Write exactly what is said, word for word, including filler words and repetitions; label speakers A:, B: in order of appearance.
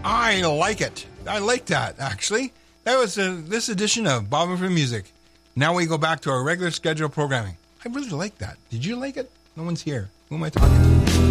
A: I like it. I like that, actually. That was uh, this edition of Bobbing for Music. Now we go back to our regular scheduled programming. I really like that. Did you like it? No one's here. Who am I talking to?